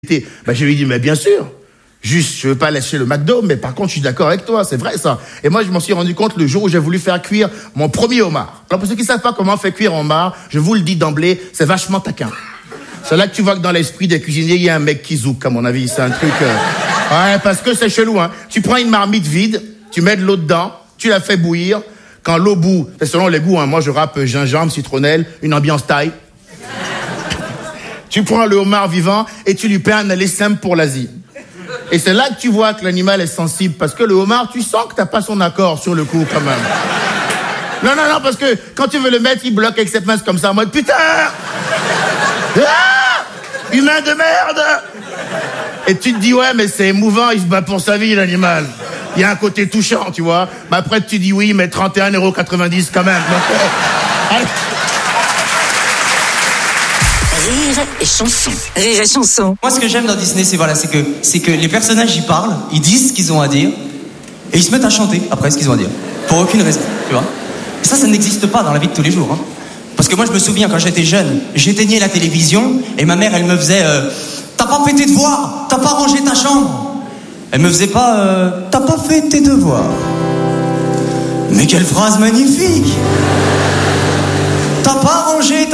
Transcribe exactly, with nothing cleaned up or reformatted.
Ben, je lui ai dit, mais bien sûr. Juste, je veux pas lâcher le McDo, mais par contre, je suis d'accord avec toi, c'est vrai ça. Et moi, je m'en suis rendu compte le jour où j'ai voulu faire cuire mon premier homard. Alors, pour ceux qui savent pas comment on fait cuire un homard, je vous le dis d'emblée, c'est vachement taquin. C'est là que tu vois que dans l'esprit des cuisiniers, il y a un mec qui zouk, à mon avis. C'est un truc... Euh... Ouais, parce que c'est chelou, hein. Tu prends une marmite vide, tu mets de l'eau dedans, tu la fais bouillir. Quand l'eau bout, c'est selon les goûts, hein. Moi, je râpe gingembre, citronnelle, une ambiance thaï. Tu prends le homard vivant et tu lui paies un aller simple pour l'Asie. Et c'est là que tu vois que l'animal est sensible, parce que le homard, tu sens que t'as pas son accord sur le coup, quand même. Non, non, non, parce que quand tu veux le mettre, il bloque avec cette main comme ça, en mode, putain! Ah! Humain de merde! Et tu te dis, ouais, mais c'est émouvant, il se bat pour sa vie, l'animal. Il y a un côté touchant, tu vois. Mais après, tu dis oui, mais trente et un euros quatre-vingt-dix quand même. Donc, euh, allez. Rire et chanson. Rire et chanson. Moi, ce que j'aime dans Disney, c'est voilà, c'est que c'est que les personnages ils parlent, ils disent ce qu'ils ont à dire, et ils se mettent à chanter après ce qu'ils ont à dire, pour aucune raison, tu vois. Et ça, ça n'existe pas dans la vie de tous les jours. Hein. Parce que moi, je me souviens quand j'étais jeune, j'éteignais la télévision et ma mère, elle me faisait, euh, t'as pas fait tes devoirs, t'as pas rangé ta chambre. Elle me faisait pas, euh, t'as pas fait tes devoirs. Mais quelle phrase magnifique. T'as pas rangé ta